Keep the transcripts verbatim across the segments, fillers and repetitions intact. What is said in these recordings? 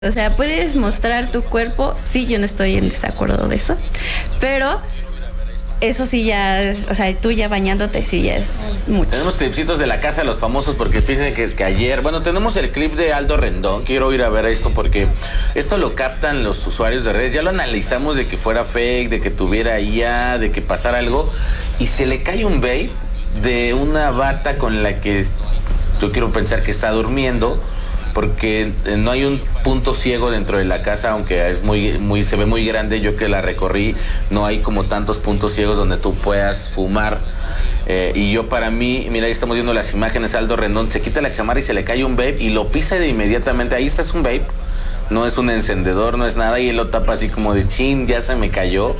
O sea, puedes mostrar tu cuerpo, sí, yo no estoy en desacuerdo de eso, pero eso sí ya, o sea, tú ya bañándote sí ya es mucho. Tenemos tipsitos de la casa de los famosos porque piensan que es que ayer, bueno, tenemos el clip de Aldo Rendón, quiero ir a ver esto porque esto lo captan los usuarios de redes, ya lo analizamos de que fuera fake, de que tuviera I A, de que pasara algo, y se le cae un vape de una bata con la que yo quiero pensar que está durmiendo, porque no hay un punto ciego dentro de la casa, aunque es muy, muy, se ve muy grande. Yo que la recorrí, no hay como tantos puntos ciegos donde tú puedas fumar. Eh, y yo para mí, mira, ahí estamos viendo las imágenes, Aldo Rendón se quita la chamarra y se le cae un vape y lo pisa de inmediatamente. Ahí está, es un vape, no es un encendedor, no es nada, y él lo tapa así como de chin, ya se me cayó.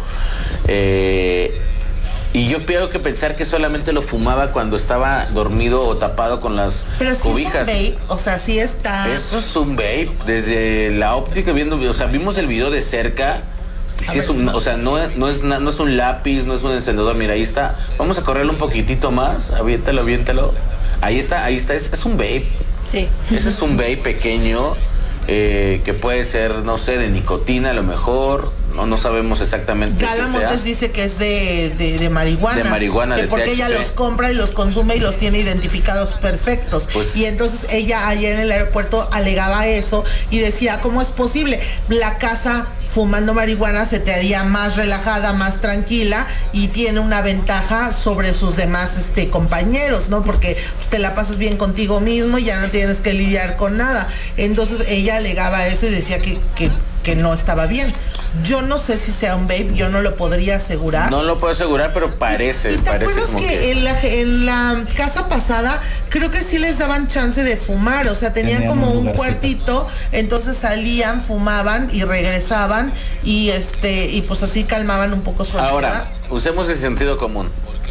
Eh... Y yo tengo que pensar que solamente lo fumaba cuando estaba dormido o tapado con las Pero si cobijas. Es un vape, o sea, sí está. Eso es un vape. Desde la óptica viendo, o sea, vimos el video de cerca. Sí es un, o sea, no, no, es, no es un lápiz, no es un encendedor. Mira, ahí está. Vamos a correrlo un poquitito más. Aviéntalo, aviéntalo. Ahí está, ahí está. Es, es un vape. Sí. Ese es un vape pequeño. Eh, que puede ser, no sé, de nicotina a lo mejor, no, no sabemos exactamente Gala qué sea. Montes dice que es de, de, de marihuana. De marihuana, que de porque T H C. ella los compra y los consume y los tiene identificados perfectos. Pues, y entonces ella ayer en el aeropuerto alegaba eso y decía, ¿cómo es posible? La casa fumando marihuana se te haría más relajada, más tranquila y tiene una ventaja sobre sus demás este, compañeros, ¿no? Porque pues, te la pasas bien contigo mismo y ya no tienes que lidiar con nada. Entonces ella alegaba eso y decía que, que, que no estaba bien. Yo no sé si sea un vape, yo no lo podría asegurar. No lo puedo asegurar, pero parece, ¿Y te parece acuerdas como que, que... En, la, en la casa pasada creo que sí les daban chance de fumar, o sea, tenían, tenían como un, un cuartito, entonces salían, fumaban y regresaban y este y pues así calmaban un poco su ansiedad. Ahora, usemos el sentido común.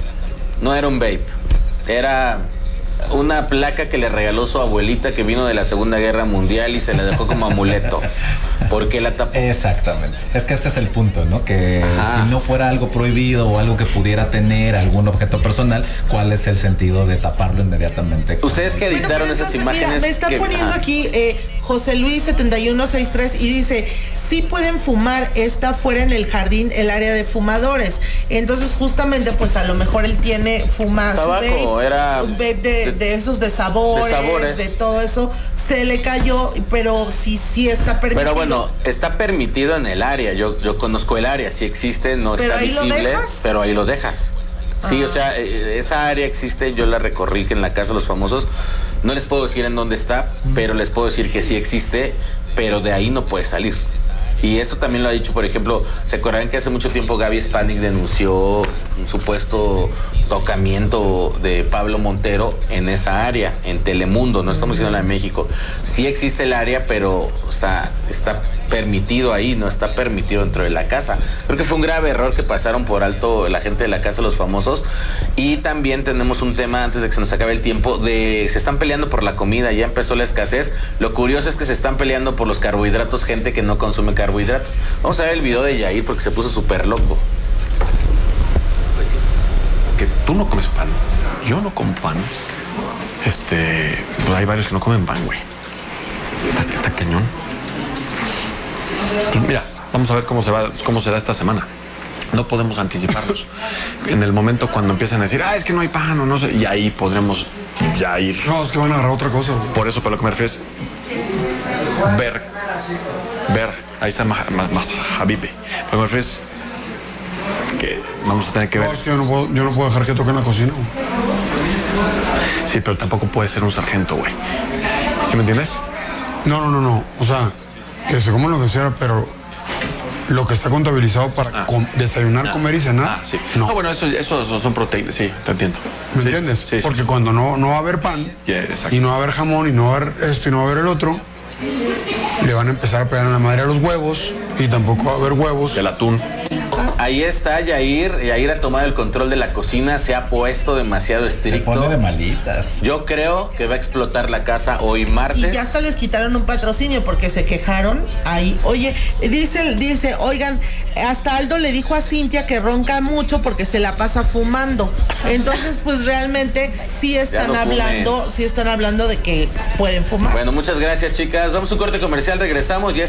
No era un vape, era una placa que le regaló su abuelita que vino de la Segunda Guerra Mundial y se la dejó como amuleto. ¿Por qué la tapó? Exactamente. Es que ese es el punto, ¿no? Que Ajá. si no fuera algo prohibido o algo que pudiera tener algún objeto personal, ¿cuál es el sentido de taparlo inmediatamente? Ustedes que editaron bueno, esas imágenes... Mira, me está que, poniendo ajá. aquí eh, José Luis setenta y uno sesenta y tres y dice... sí pueden fumar, está fuera en el jardín, el área de fumadores. Entonces, justamente, pues a lo mejor él tiene fuma tabaco, su vape, era un vape de, de, de esos de sabores, de sabores, de todo eso. Se le cayó, pero sí, sí está permitido. Pero bueno, está permitido en el área. Yo, yo conozco el área, sí existe, no ¿Pero está ahí visible, lo dejas? pero ahí lo dejas. Sí, ah. o sea, esa área existe, yo la recorrí que en la casa de los famosos. No les puedo decir en dónde está, pero les puedo decir que sí existe, pero de ahí no puede salir. Y esto también lo ha dicho, por ejemplo, ¿se acuerdan que hace mucho tiempo Gaby Spanik denunció un supuesto tocamiento de Pablo Montero en esa área, en Telemundo? No estamos diciendo la de México. Sí existe el área, pero está, está permitido ahí, no está permitido dentro de la casa. Creo que fue un grave error que pasaron por alto la gente de la casa de los famosos. Y también tenemos un tema, antes de que se nos acabe el tiempo, de se están peleando por la comida, ya empezó la escasez. Lo curioso es que se están peleando por los carbohidratos, gente que no consume carbohidratos. Vamos a ver el video de Yair porque se puso súper loco. Pues sí. Que tú no comes pan, yo no como pan. Este, pues hay varios que no comen pan, güey. Está, está cañón. Pues mira, vamos a ver cómo se va, cómo se da esta semana. No podemos anticiparnos. En el momento cuando empiezan a decir, ah, es que no hay pan o no sé, y ahí podremos ya ir. No, es que van a agarrar otra cosa. Por eso, para lo que me refiero es ver, ver. Ahí está más, más, más Habibi. Lo que me refiero es que vamos a tener que ver. No, es que yo no puedo, yo no puedo dejar que toquen la cocina. Sí, pero tampoco puede ser un sargento, güey. ¿Sí me entiendes? No, no, no, no. O sea, que se coman lo que sea, pero lo que está contabilizado para ah. com desayunar, ah. comer y cenar. Ah, sí. No, no bueno, eso, eso, eso son proteínas, sí, te entiendo. ¿Me sí, entiendes? Sí, Porque sí. cuando no, no va a haber pan, yeah, y no va a haber jamón, y no va a haber esto, y no va a haber el otro, le van a empezar a pegar en la madre a los huevos, y tampoco va a haber huevos. El atún. Ahí está Yair. Yair ha tomado el control de la cocina, se ha puesto demasiado estricto. Se pone de malitas. Yo creo que va a explotar la casa hoy martes. Y ya hasta les quitaron un patrocinio porque se quejaron ahí. Oye, dice, dice, oigan, hasta Aldo le dijo a Cintia que ronca mucho porque se la pasa fumando. Entonces, pues realmente sí están no hablando, sí están hablando de que pueden fumar. Bueno, muchas gracias, chicas. Vamos a un corte comercial, regresamos. Ya